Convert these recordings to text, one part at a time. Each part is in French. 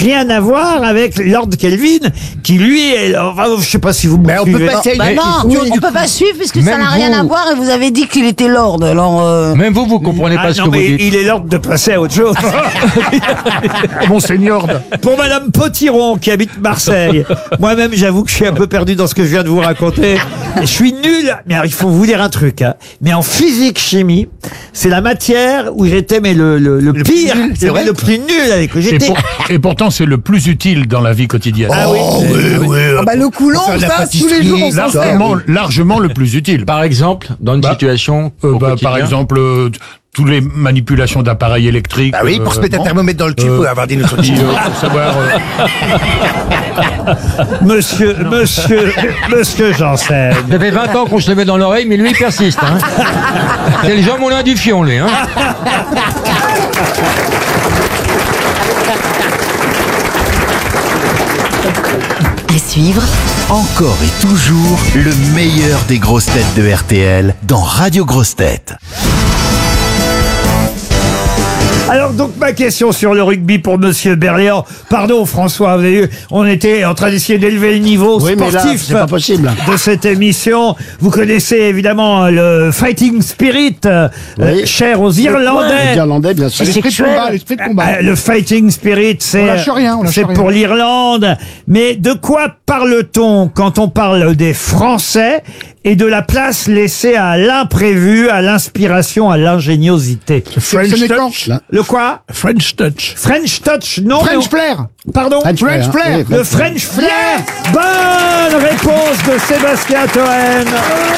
rien à voir avec Lord Kelvin, qui lui est... Enfin, je sais pas si vous me Mais on peut suivez. passer une Bah non, question. on peut pas suivre puisque ça Même n'a rien vous. à voir et vous avez dit qu'il était lord. Alors, Même vous comprenez pas ce non, que vous mais dites. il est l'ordre de passer à autre chose. Monseigneur. Pour Madame Potiron, qui habite Marseille. Moi-même, j'avoue que je suis un peu perdu dans ce que je viens de vous raconter. Je suis nul. Mais alors, il faut vous dire un truc, hein. Mais en physique-chimie, c'est la matière où j'étais mais le pire, plus nul, c'est vrai le plus nul avec. J'étais... Et pourtant, c'est le plus utile dans la vie quotidienne. Ah oui. le coulomb, Pour faire de la ça, tous les jours, on s'en sert. Largement le plus utile. Par exemple, dans une situation au Par quotidien. exemple, toutes les manipulations d'appareils électriques. Ah oui, pour se mettre un thermomètre dans le cul, il faut avoir des notions de chimie. pour savoir. Monsieur Janssen. Ça fait 20 ans qu'on se le met dans l'oreille, mais lui, il persiste. Hein. C'est le Jean Moulin du Fion, lui. Hein. À suivre, Encore et toujours le meilleur des grosses têtes de RTL dans Radio Grosses Têtes. Alors donc ma question sur le rugby pour Monsieur Berléand. Pardon François, vous avez vu, on était en train d'essayer d'élever le niveau Oui, mais là, sportif c'est pas possible. de cette émission. Vous connaissez évidemment le fighting spirit Oui. cher aux Les Irlandais. Irlandais, bien sûr. C'est sexuel. L'esprit de combat. Le fighting spirit, c'est lâche rien, on lâche c'est rien. pour l'Irlande. Mais de quoi parle-t-on quand on parle des Français et de la place laissée à l'imprévu, à l'inspiration, à l'ingéniosité? French touch. Le quoi? French touch. French touch, non. mais French on- flair. Pardon? French flair. Le French flair. Bonne réponse de Sébastien Toen.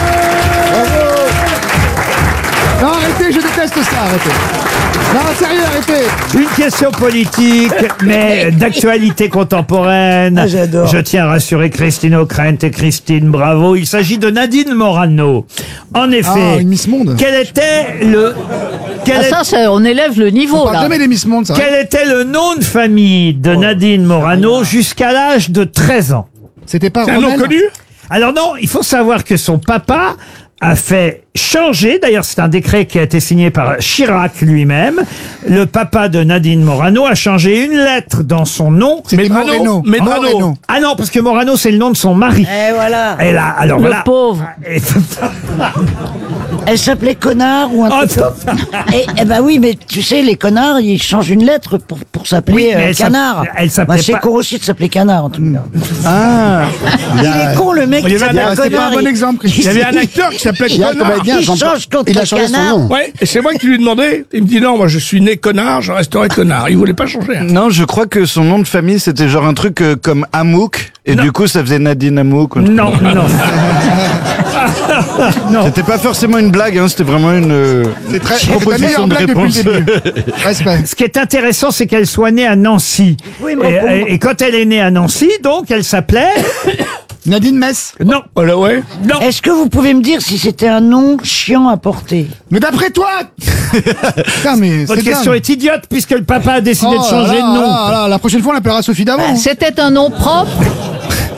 Non, arrêtez, je déteste ça, arrêtez. Non, sérieux, arrêtez. Une question politique, mais d'actualité contemporaine. Ah, j'adore. Je tiens à rassurer Christine O'Krent et Christine Bravo. Il s'agit de Nadine Morano. En effet. Ah, une Miss Monde. Quel était le... Quel, est- on élève le On niveau, parle jamais des Miss Monde, ça. quel était le nom de famille de Nadine Morano jusqu'à l'âge de 13 ans? C'était pas C'est un nom Rommel connu? Alors non, il faut savoir que son papa a fait changer, d'ailleurs c'est un décret qui a été signé par Chirac lui-même, le papa de Nadine Morano a changé une lettre dans son nom. C'était Moreno. Medrano. Ah non, parce que Morano c'est le nom de son mari. Et voilà. Et là, alors Le voilà. pauvre. Et- Elle s'appelait connard ou un Oh, truc. Eh ben oui, mais tu sais, les connards, ils changent une lettre pour s'appeler Oui, mais elle canard. elle s'appelait Bah, c'est pas- con aussi de s'appeler canard, en tout cas. Ah. Il est con, le mec, Il y qui avait s'appelle C'était pas connard. un bon exemple, Il y Christine. avait un acteur qui s'appelait Il y a un Connard. comédien, Il Jean- change contre il a changé canard. son nom. Ouais, et c'est moi qui lui ai demandé. Il me dit non, moi je suis né connard, je resterai connard. Il voulait pas changer. Non, je crois que son nom de famille, c'était genre un truc comme Amouk, et Non. du coup, ça faisait Nadine Amouk. Non, non. Non. C'était pas forcément une blague, hein, c'était vraiment une C'est très, c'est ta proposition meilleure de blague depuis le réponse. début. Respect. Ce qui est intéressant, c'est qu'elle soit née à Nancy. Oui, mais Et quand elle est née à Nancy, donc, elle s'appelait... Nadine Metz. Non. Voilà, ouais. Non. Est-ce que vous pouvez me dire si c'était un nom chiant à porter? Mais d'après toi. Putain, mais Votre c'est question dingue. est idiote puisque le papa a décidé Oh de changer là de nom. là là, la prochaine fois, on l'appellera Sophie d'avant. C'était un nom propre.